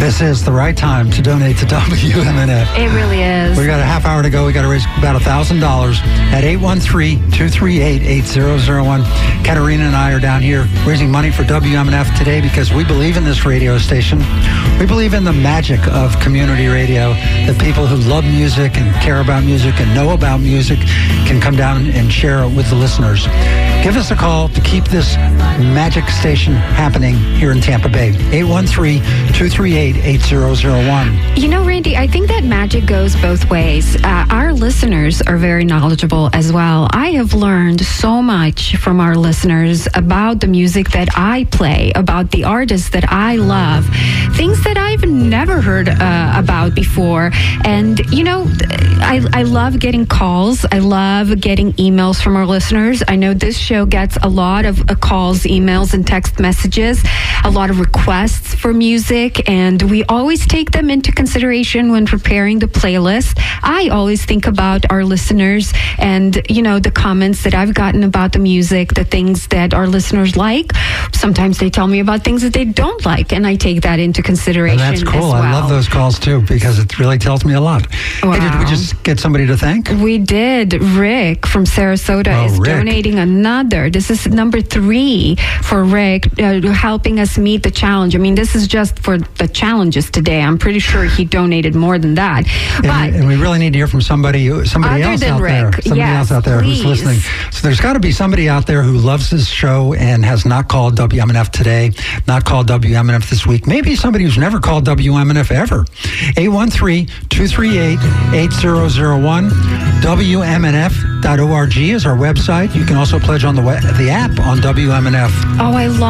This is the right time to donate to WMNF. It really is. We got a half hour to go. We got to raise about $1,000 at 813-238-8001. Katerina and I are down here raising money for WMNF today because we believe in this radio station. We believe in the magic of community radio, that people who love music and care about music and know about music can come down and share it with the listeners. Give us a call to keep this magic station happening here in Tampa Bay. 813-238-8001. You know, Randy, I think that magic goes both ways. Our listeners are very knowledgeable as well. I have learned so much from our listeners about the music that I play, about the artists that I love, things that I've never heard about before. And, you know, I love getting calls. I love getting emails from our listeners. I know this show gets a lot of calls, emails, and text messages, a lot of requests for music, and we always take them into consideration when preparing the playlist. I always think about our listeners and, you know, the comments that I've gotten about the music, the things that our listeners like. Sometimes they tell me about things that they don't like, and I take that into consideration. And that's cool. As well. I love those calls too, because it really tells me a lot. Wow. Hey, did we just get somebody to thank? We did. Rick from Sarasota is donating another. This is number 3 for Rick, helping us meet the challenge. I mean, this is just for the challenges today. I'm pretty sure he donated more than that. And we really need to hear from somebody else out there. Somebody else out there who's listening. So there's got to be somebody out there who loves this show and has not called WMNF today, not called WMNF this week. Maybe somebody who's never called WMNF ever. 813-238-8001. WMNF.org is our website. You can also pledge on the app on WMNF. Oh, I love